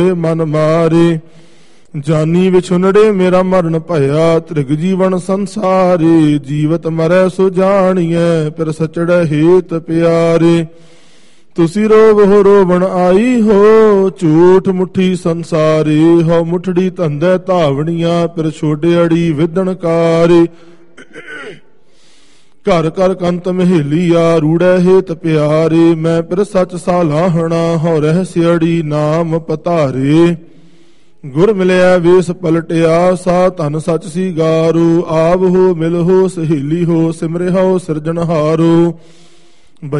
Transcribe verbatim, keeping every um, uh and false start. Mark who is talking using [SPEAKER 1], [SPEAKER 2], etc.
[SPEAKER 1] ਮਨ ਮਾਰੇ। ਜਾਨੀ ਵਿਛੁਨੜੇ ਮੇਰਾ ਮਰਨ ਭਇਆ, ਤ੍ਰਿਗ ਜੀਵਨ ਸੰਸਾਰੇ। ਜੀਵਤ ਮਰੈ ਸੋ ਜਾਣੀਐ, ਫਿਰ ਸਚੜੈ ਹੇਤ ਪਿਆਰੇ। ਤੁਸੀਂ ਰੋਗ ਹੋ ਰੋਵਣ ਆਈ ਹੋ, ਝੂਠ ਮੁੱਠੀ ਸੰਸਾਰੇ। ਹੋ ਮੁੱਠੜੀ ਧੰਦੇ ਧਾਵਣੀਆਂ, ਫਿਰ ਛੋਡੇ ਅੜੀ ਵਿਦਣ ਕਾਰੇ। ਘਰ ਘਰ ਕੰਤ ਮਹੇਲੀਆ, ਰੂੜੈ ਹੇਤ ਪਿਆਰੇ। ਮੈਂ ਫਿਰ ਸੱਚ ਸਾਲਾਹਣਾ, ਹੋ ਰਹਿ ਸਿਅੜੀ ਨਾਮ ਪਤਾਰੇ। ਗੁਰ ਮਿਲਿਆ ਵੇਸ ਪਲਟਿਆ, ਸਾ ਧਨ ਸੱਚ ਸੀ ਗਾਰੂ। ਆਵ ਹੋ ਮਿਲ ਹੋ ਸਹੇਲੀ ਹੋ, ਸਿਮਰਿ ਹੋ ਸਿਰਜਣਹਾਰੋ।